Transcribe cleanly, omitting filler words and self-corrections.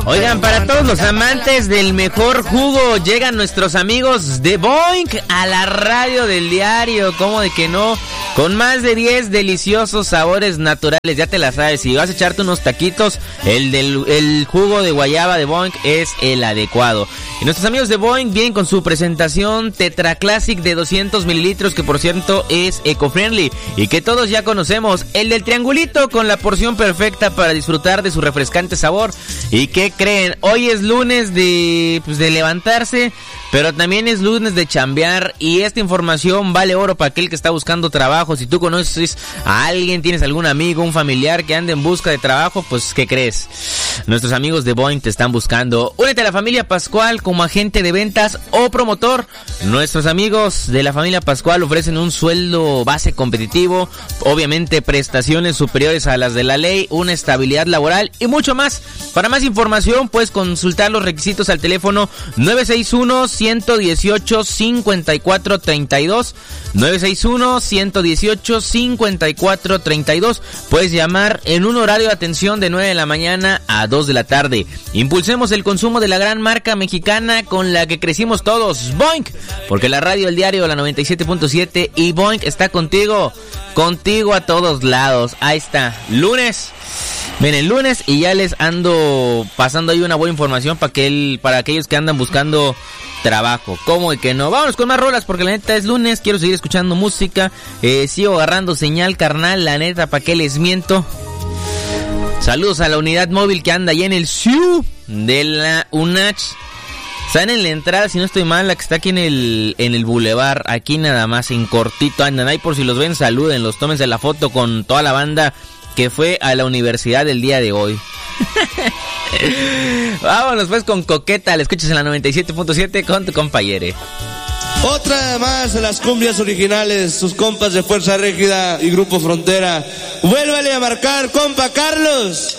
Oigan, para todos los amantes del mejor jugo, llegan nuestros amigos de Boink a la radio del diario. ¿Cómo de que no? Con más de 10 deliciosos sabores naturales, ya te la sabes. Si vas a echarte unos taquitos, el jugo de guayaba de Boink es el adecuado. Y nuestros amigos de Boink vienen con su presentación Tetra Classic de 200 mililitros, que por cierto es eco-friendly y que todos ya conocemos. El del triangulito con la porción perfecta para disfrutar de su refrescante sabor. ¿Y qué creen? Hoy es lunes de levantarse, pero también es lunes de chambear, y esta información vale oro para aquel que está buscando trabajo. Si tú conoces a alguien, tienes algún amigo, un familiar que ande en busca de trabajo, pues ¿qué crees? Nuestros amigos de Boink te están buscando. Únete a la familia Pascual como agente de ventas o promotor. Nuestros amigos de la familia Pascual ofrecen un sueldo base competitivo, obviamente prestaciones superiores a las de la ley, una estabilidad laboral y mucho más. Para más información puedes consultar los requisitos al teléfono 961-118-5432, 961-118-5432. Puedes llamar en un horario de atención de 9 de la mañana a 2 de la tarde. Impulsemos el consumo de la gran marca mexicana con la que crecimos todos, Boink, porque la radio El Diario, la 97.7 y Boink está contigo a todos lados. Ahí está, lunes. Miren, lunes, y ya les ando pasando ahí una buena información para aquellos que andan buscando trabajo. ¿Cómo y que no? Vámonos con más rolas, porque la neta es lunes, quiero seguir escuchando música. Sigo agarrando señal, carnal, la neta, ¿para qué les miento? Saludos a la unidad móvil que anda ahí en el SIU de la UNACH. Están en la entrada, si no estoy mal, la que está aquí en el bulevar. Aquí nada más, en cortito andan ahí, por si los ven, salúdenlos, tómense la foto con toda la banda que fue a la universidad el día de hoy. Vámonos pues con Coqueta, la escuchas en la 97.7 con tu compañere. Otra más de las cumbias originales, sus compas de Fuerza Régida y Grupo Frontera. Vuélvale a marcar, compa Carlos.